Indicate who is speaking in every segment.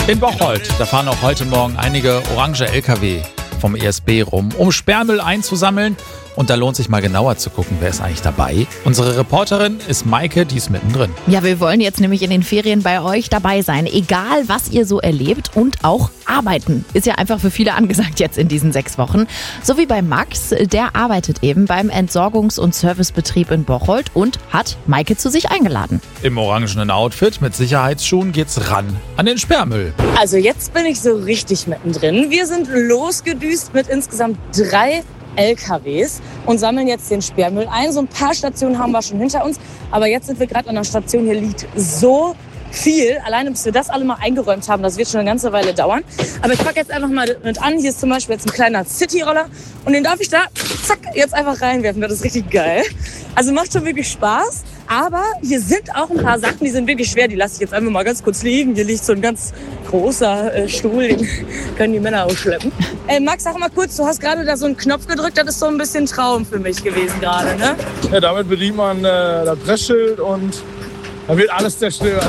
Speaker 1: In Bocholt, da fahren auch heute Morgen einige orange LKW vom ESB rum, um Sperrmüll einzusammeln. Und da lohnt sich mal genauer zu gucken, wer ist eigentlich dabei. Unsere Reporterin ist Maike, die ist mittendrin.
Speaker 2: Ja, wir wollen jetzt nämlich in den Ferien bei euch dabei sein. Egal, was ihr so erlebt und auch arbeiten. Ist ja einfach für viele angesagt jetzt in diesen 6 Wochen. So wie bei Max, der arbeitet eben beim Entsorgungs- und Servicebetrieb in Bocholt und hat Maike zu sich eingeladen.
Speaker 1: Im orangenen Outfit mit Sicherheitsschuhen geht's ran an den Sperrmüll.
Speaker 3: Also jetzt bin ich so richtig mittendrin. Wir sind losgedüst mit insgesamt 3 LKWs und sammeln jetzt den Sperrmüll ein. So ein paar Stationen haben wir schon hinter uns, aber jetzt sind wir gerade an einer Station, hier liegt so viel. Alleine bis wir das alle mal eingeräumt haben, das wird schon eine ganze Weile dauern. Aber ich packe jetzt einfach mal mit an. Hier ist zum Beispiel jetzt ein kleiner City-Roller und den darf ich da, zack, jetzt einfach reinwerfen. Das ist richtig geil. Also macht schon wirklich Spaß. Aber hier sind auch ein paar Sachen, die sind wirklich schwer. Die lasse ich jetzt einfach mal ganz kurz liegen. Hier liegt so ein ganz großer Stuhl, den können die Männer auch schleppen. Max, sag mal kurz, du hast gerade da so einen Knopf gedrückt. Das ist so ein bisschen Traum für mich gewesen gerade, ne?
Speaker 4: Ja, damit bedient man das Pressschild und dann wird alles zerstört.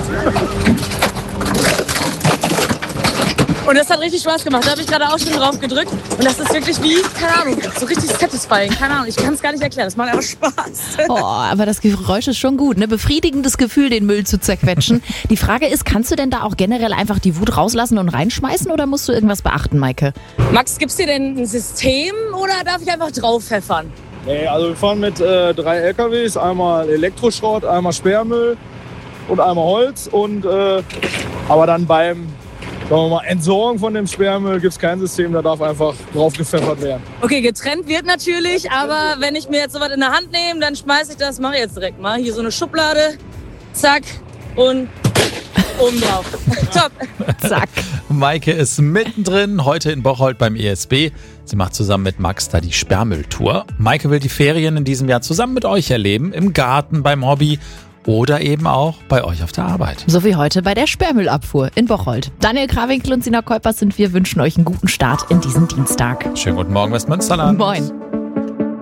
Speaker 3: Und das hat richtig Spaß gemacht. Da habe ich gerade auch schon drauf gedrückt. Und das ist wirklich wie, keine Ahnung, so richtig satisfying. Keine Ahnung, ich kann es gar nicht erklären. Das macht einfach Spaß.
Speaker 2: Oh, aber das Geräusch ist schon gut, ne? Befriedigendes Gefühl, den Müll zu zerquetschen. Die Frage ist, kannst du denn da auch generell einfach die Wut rauslassen und reinschmeißen oder musst du irgendwas beachten, Maike?
Speaker 3: Max, gibt's dir denn ein System oder darf ich einfach drauf pfeffern?
Speaker 4: Nee, also wir fahren mit 3 LKWs. Einmal Elektroschrott, einmal Sperrmüll und einmal Holz. Und aber dann beim sagen wir mal, Entsorgung von dem Sperrmüll gibt es kein System, da darf einfach drauf gepfeffert werden.
Speaker 3: Okay, getrennt wird natürlich, aber wenn ich mir jetzt sowas in der Hand nehme, dann schmeiße ich das, mache ich jetzt direkt mal. Hier so eine Schublade, zack und oben drauf. Top.
Speaker 2: Zack.
Speaker 1: Maike ist mittendrin, heute in Bocholt beim ESB. Sie macht zusammen mit Max da die Sperrmülltour. Maike will die Ferien in diesem Jahr zusammen mit euch erleben, im Garten, beim Hobby oder eben auch bei euch auf der Arbeit.
Speaker 2: So wie heute bei der Sperrmüllabfuhr in Bocholt. Daniel Krawinkel und Sina Kolpers sind wir, wünschen euch einen guten Start in diesen Dienstag.
Speaker 1: Schönen guten Morgen, Westmünsterland.
Speaker 2: Moin.